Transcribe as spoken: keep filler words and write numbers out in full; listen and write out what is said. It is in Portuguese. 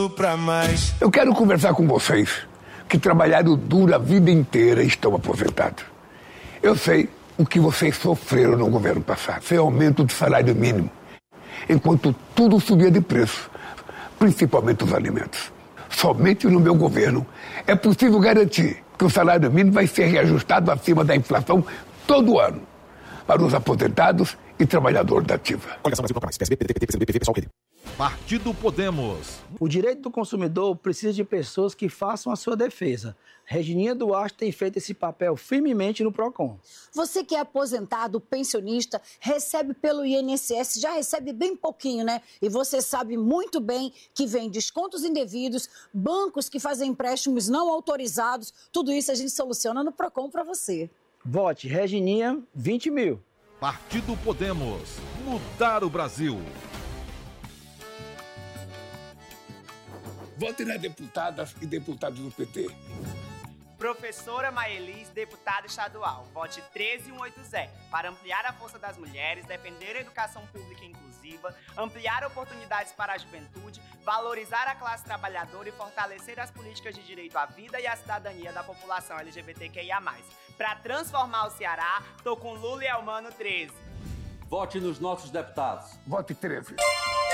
Pra mais. Eu quero conversar com vocês que trabalharam duro a vida inteira e estão aposentados. Eu sei o que vocês sofreram no governo passado. Foi aumento do salário mínimo, enquanto tudo subia de preço, principalmente os alimentos. Somente no meu governo é possível garantir que o salário mínimo vai ser reajustado acima da inflação todo ano para os aposentados e trabalhadores da ativa. Coligação Brasil Mais, P S B, P D T, P T, P C B, P T, pessoal, P D. Partido Podemos. O direito do consumidor precisa de pessoas que façam a sua defesa. Regininha Duarte tem feito esse papel firmemente no PROCON. Você que é aposentado, pensionista, recebe pelo I N S S, já recebe bem pouquinho, né? E você sabe muito bem que vem descontos indevidos, bancos que fazem empréstimos não autorizados, tudo isso a gente soluciona no PROCON para você. Vote Regininha vinte mil. Partido Podemos. Mudar o Brasil. Vote nas deputadas e deputados do P T. Professora Maelis, deputada estadual. Vote treze mil cento e oitenta para ampliar a força das mulheres, defender a educação pública inclusiva, ampliar oportunidades para a juventude, valorizar a classe trabalhadora e fortalecer as políticas de direito à vida e à cidadania da população L G B T Q I A mais. Para transformar o Ceará, tô com Lula e Elmano treze. Vote nos nossos deputados. Vote treze.